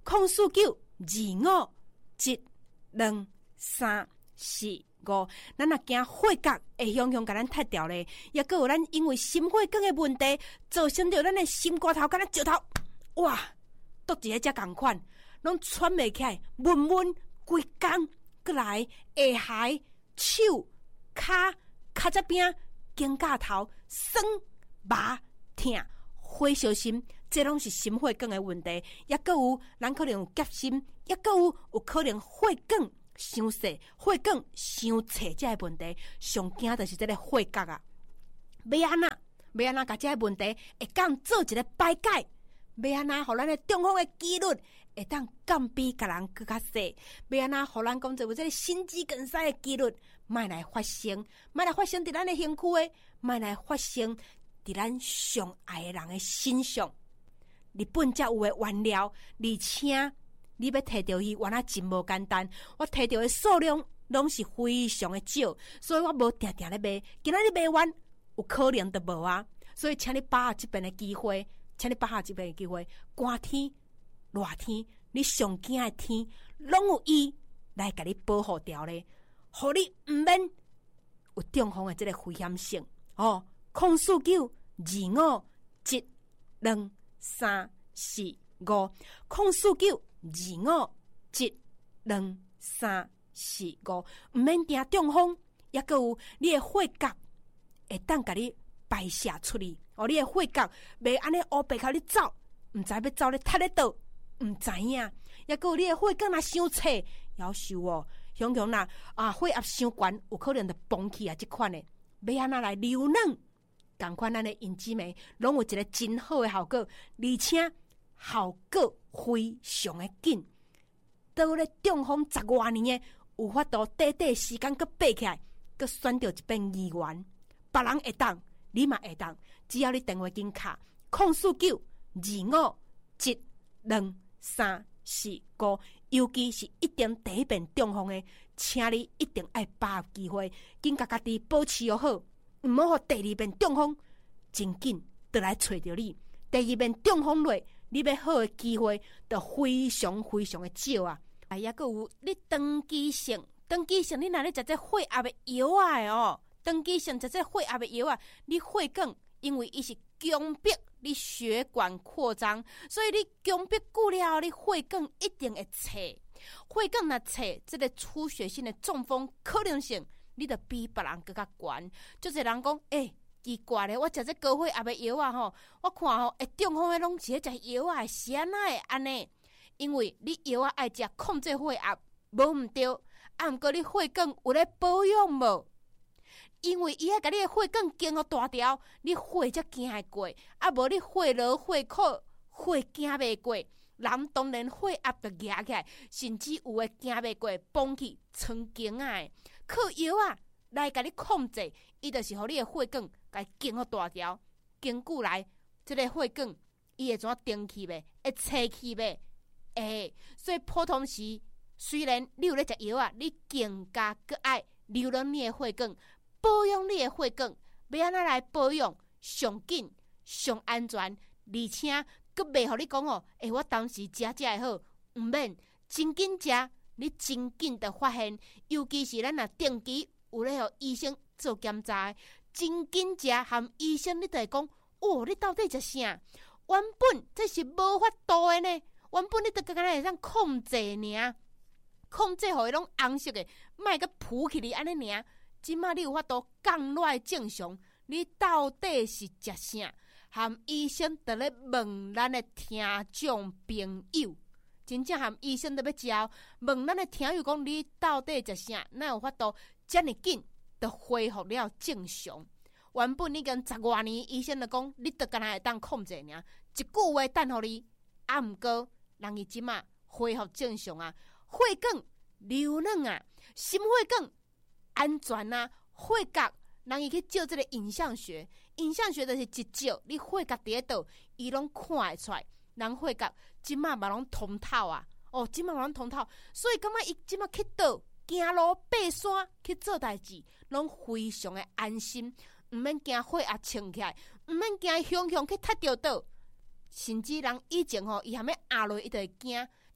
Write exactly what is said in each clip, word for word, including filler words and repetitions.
空四九二五一两三四五，咱若惊血角会向向甲咱踢掉咧，也阁有咱因为心血管的问题，造成着咱的心肝头、敢若石头，哇，都一个只共款，拢喘袂起来，闷闷规工，过来下頦、手、骹、骹这边、肩胛头酸、麻、痛，火烧心，这拢是心血管的问题，也阁有咱可能有结心，也阁有有可能血管伤细、血管伤脆这个问题，上惊就是这个血角啊！要安怎？要安怎甲这个问题会当做一个排解？要安怎互咱的中风的几率会当降比甲人更较细？要安怎互咱讲做有这个心肌梗塞的几率莫来发生？莫来发生伫咱的身躯的，莫来发生伫咱上爱的人的身上？日本才有的原料，而且你要摕到伊，原来真无简单。我摕到的数量拢是非常的少，所以我无定定咧卖。今仔日卖完，有可能都无啊。所以请你把握这边的机会，请你把握这边的机会。寒天、热天，你上惊的天，拢有伊来甲你保护掉咧，互你毋免有中风的这个危险性哦。空四九二五一两三四五，空四九。二五一两三四五，毋免惊中风，也阁有你的血角会当甲你排泄出去。哦，你的血角袂安尼乌白靠你走，毋知要走咧踢咧倒，毋知影。也阁有你的血管若伤脆，夭寿哦，想想啦啊，血压伤悬，有可能就崩起啊！即款的，要安怎来流软？共款咱的银枝梅，拢有一个真好的效果，而且效果非常的紧，到咧中风十多年的，有法度短短时间佮爬起来，佮选到一边医院，别人会当，你嘛会当，只要你电话紧卡空四九二五一两三四五，尤其是一定第一遍中风的，请你一定爱把握机会，紧甲家己保持又好，毋好互第二遍中风真紧就来找着你。第二遍中风落，你要好的机会就非常非常的少啊！啊，也阁有你长期性，长期性你若咧食这血压的药啊哦，长期性食这血压的药啊，你血管因为伊是强迫你血管扩张，所以你强迫久了，你血管一定会脆。血管若脆，这个出血性的中风可能性，你就比别人更较悬。就是人讲，诶、欸。奇怪咧，我食这高血压的药啊吼，我看吼会中风的拢是咧食药啊，是安那会安尼？因为你药啊爱食控制血压，无毋对，啊毋过你血管有咧保养无？因为伊爱甲你的血管经互大条，你血才行会过，啊无你血流血库血行袂过，人当然血压就压起来，甚至有诶行袂过，崩去曾经啊，靠药啊来甲你控制，伊就是互你的血管。该经好大条，经久来，这个血管伊会怎样顶起袂？会切起袂？诶，所以普通时虽然你有咧食药啊，你更加搁爱留软你的血管，保养你的血管，要安怎来保养？上紧、上安全，而且搁袂互你讲哦，诶，我当时食食会好，毋免真紧食，你真紧的发现，尤其是咱若定期有咧互医生做检查。真紧食，含医生你就会讲，哦，你到底食啥？原本这是无法度的呢，原本你都刚刚会当控制尔，控制互伊拢红色的，莫个浮起你安尼尔。即马你有法度降落来正常，你到底是食啥？含医生就咧问咱的听众朋友，真正含医生都要教，问咱的听友讲，你到底食啥？哪有法度遮尔紧？就恢复了正常。原本你跟十多年医生就讲，你得干那会当控制尔，一句话等互你，啊毋过人伊即马恢复正常啊，血管流软啊，心血管安全啊，血角人伊去照这个影像学，影像学就是一照你血角伫咧倒，伊拢看会出来，人血角即马嘛拢通透啊，哦，即马嘛拢通透，所以感觉伊即马去倒。行路爬山去做代志，拢非常的安心，毋免惊血压冲起来，毋免惊雄雄去踢着倒，甚至人以前吼伊还没压落，伊就会惊，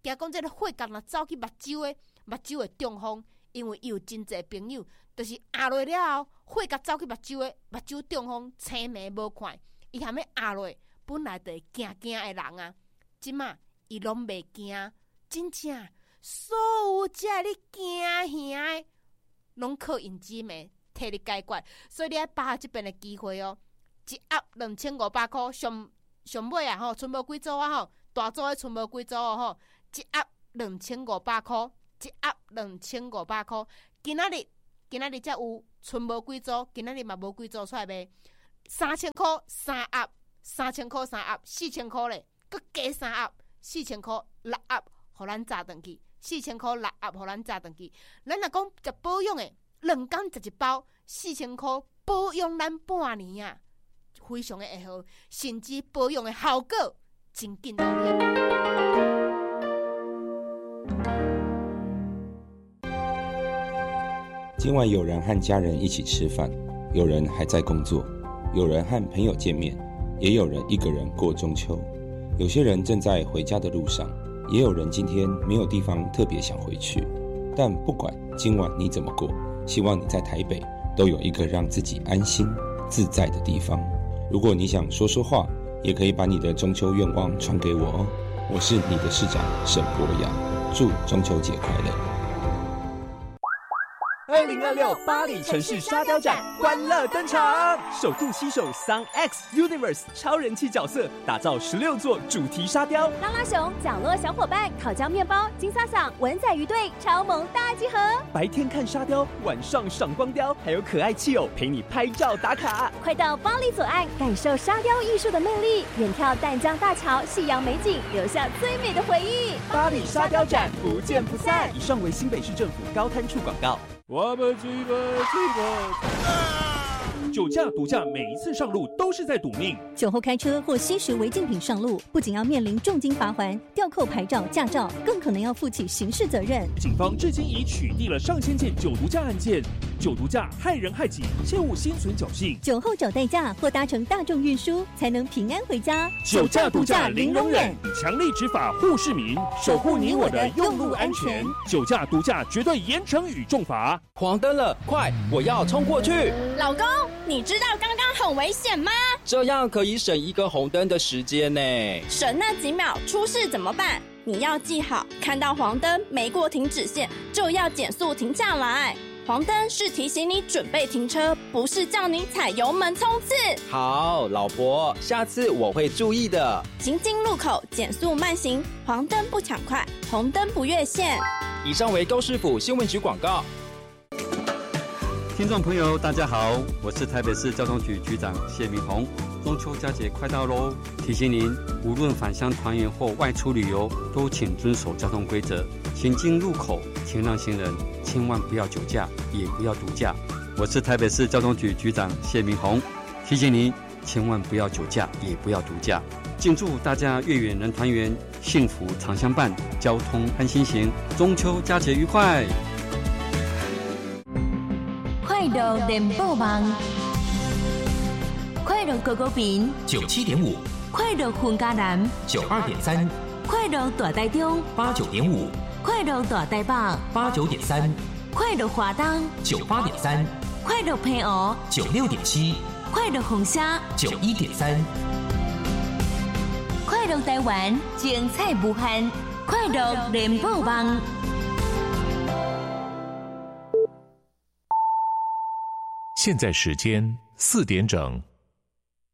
惊讲这个火角若走去目睭的目睭的中风，因为伊有真侪朋友，就是压落了后，火角走去目睭的目睭中风，青眉无看，伊含要压落，本来就会惊惊的人啊，即马伊拢袂惊，真正所有遮你惊吓的，拢靠用姊妹替你解决，所以你爱把握即边的机会哦，一盒两千五百块，上上尾啊吼，剩无几组啊吼，大组的剩无几组哦吼，一盒两千五百块，一盒两千五百块，今仔日今仔日才有剩无几组，今仔日嘛无几组出来卖，三千块三盒，三千块三盒，四千块咧，佮加三盒，四千块六盒，互咱炸转去，四千块六盒，互咱炸转去。咱若讲食保养的，两工食一包，四千块保养咱半年啊，非常的会好，甚至保养的效果真紧到咧。 今晚有人和家人一起吃饭，有人还在工作，有人和朋友见面，也有人一个人过中秋。有些人正在回家的路上，也有人今天没有地方特别想回去。但不管今晚你怎么过，希望你在台北都有一个让自己安心自在的地方。如果你想说说话，也可以把你的中秋愿望传给我哦。我是你的市长沈博阳，祝中秋节快乐。 二零二六巴黎城市沙雕展欢乐登场，首度携手 Sun X Universe 超人气角色，打造十六座主题沙雕。 拉拉熊、角落小伙伴、烤焦面包、金萨桑、文仔鱼队超萌大集合。 白天看沙雕，晚上赏光雕，还有可爱气偶陪你拍照打卡。 快到巴黎左岸感受沙雕艺术的魅力，远眺淡江大桥夕阳美景，留下最美的回忆。 巴黎沙雕展不见不散。以上为新北市政府高滩处广告。我们去吧去吧！酒驾、毒驾，每一次上路都是在赌命。 酒后开车或吸食违禁品上路，不仅要面临重金罚锾、吊扣牌照、驾照，更可能要负起刑事责任。 警方至今已取缔了上千件酒毒驾案件。酒毒驾害人害己，切勿心存侥幸。 酒后找代驾或搭乘大众运输，才能平安回家。 酒驾、毒驾零容忍，强力执法护市民，守护你我的用路安全。酒驾、毒驾绝对严惩与重罚。 黄灯了，快！我要冲过去。 老公，你知道刚刚很危险吗？ 这样可以省一个红灯的时间呢。 省那几秒，出事怎么办？你要记好，看到黄灯没过停止线，就要减速停下来。黄灯是提醒你准备停车，不是叫你踩油门冲刺。 好，老婆，下次我会注意的。 行经路口减速慢行，黄灯不抢快，红灯不越线。 以上为高市府新闻局广告。 听众朋友大家好，我是台北市交通局局长谢明宏。中秋佳节快到喽，提醒您，无论返乡团圆或外出旅游，都请遵守交通规则。行经路口请让行人，千万不要酒驾，也不要毒驾。我是台北市交通局局长谢明宏，提醒您，千万不要酒驾，也不要毒驾。敬祝大家月圆人团圆，幸福常相伴，交通安心行，中秋佳节愉快。 快乐联播网，快乐高高屏九七点五， 快乐混家南九二点三， 快乐大台中八九点五， 快乐大台北八九点三， 快乐华东九八点三， 快乐澎湖九六点七， 快乐红虾九一点三， 快乐台湾精彩无限，快乐联播网。 现在时间四点整。